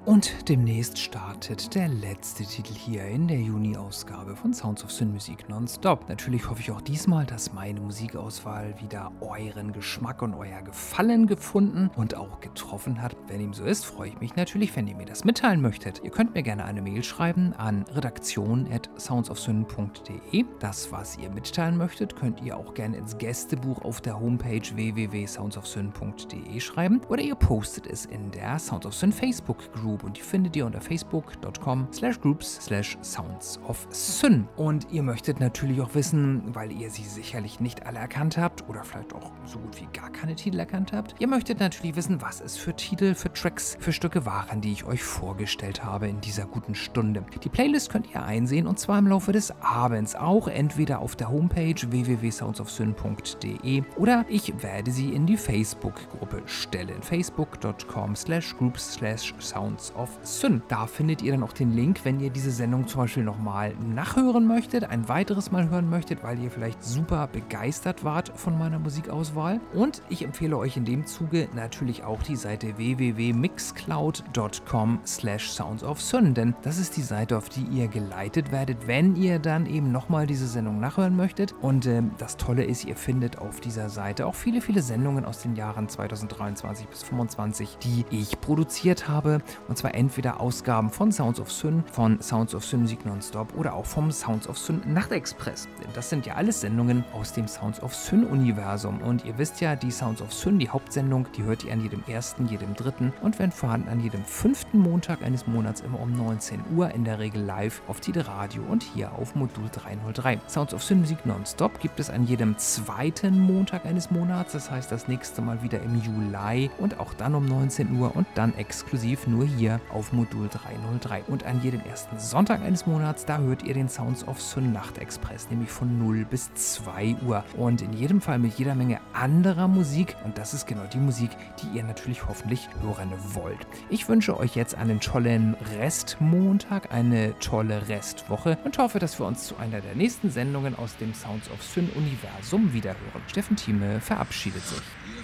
Und demnächst startet der letzte Titel hier in der Juni-Ausgabe von Sounds of Sin Musik Nonstop. Natürlich hoffe ich auch diesmal, dass meine Musikauswahl wieder euren Geschmack und euer Gefallen gefunden und auch getroffen hat. Wenn dem so ist, freue ich mich natürlich, wenn ihr mir das mitteilen möchtet. Ihr könnt mir gerne eine Mail schreiben an redaktion@soundsofsyn.de. Das, was ihr mitteilen möchtet, könnt ihr auch gerne ins Gästebuch auf der Homepage www.soundsofsyn.de schreiben oder ihr postet es in der Sounds of Sin Facebook Group. Und die findet ihr unter facebook.com/groups/soundsofsyn. Und ihr möchtet natürlich auch wissen, weil ihr sie sicherlich nicht alle erkannt habt oder vielleicht auch so gut wie gar keine Titel erkannt habt, ihr möchtet natürlich wissen, was es für Titel, für Tracks, für Stücke waren, die ich euch vorgestellt habe in dieser guten Stunde. Die Playlist könnt ihr einsehen und zwar im Laufe des Abends, auch entweder auf der Homepage www.soundsofsyn.de oder ich werde sie in die Facebook-Gruppe stellen. facebook.com/groups/sounds of Syn. Da findet ihr dann auch den Link, wenn ihr diese Sendung zum Beispiel nochmal nachhören möchtet, ein weiteres Mal hören möchtet, weil ihr vielleicht super begeistert wart von meiner Musikauswahl. Und ich empfehle euch in dem Zuge natürlich auch die Seite www.mixcloud.com/soundsofsyn, denn das ist die Seite, auf die ihr geleitet werdet, wenn ihr dann eben nochmal diese Sendung nachhören möchtet. Und das Tolle ist, ihr findet auf dieser Seite auch viele, viele Sendungen aus den Jahren 2023 bis 2025, die ich produziert habe. Und zwar entweder Ausgaben von Sounds of Syn, von Sounds of Syn Musik Nonstop oder auch vom Sounds of Syn Nachtexpress. Denn das sind ja alles Sendungen aus dem Sounds of Syn Universum. Und ihr wisst ja, die Sounds of Syn, die Hauptsendung, die hört ihr an jedem ersten, jedem dritten und wenn vorhanden an jedem 5. Montag eines Monats immer um 19 Uhr, in der Regel live auf Tide Radio und hier auf Modul 303. Sounds of Syn Musik Nonstop gibt es an jedem 2. Montag eines Monats, das heißt das nächste Mal wieder im Juli und auch dann um 19 Uhr und dann exklusiv nur hier auf Modul 303. Und an jedem ersten Sonntag eines Monats, da hört ihr den Sounds of Syn Nachtexpress, nämlich von 0 bis 2 Uhr. Und in jedem Fall mit jeder Menge anderer Musik. Und das ist genau die Musik, die ihr natürlich hoffentlich hören wollt. Ich wünsche euch jetzt einen tollen Restmontag, eine tolle Restwoche und hoffe, dass wir uns zu einer der nächsten Sendungen aus dem Sounds of Syn Universum wiederhören. Steffen Thieme verabschiedet sich.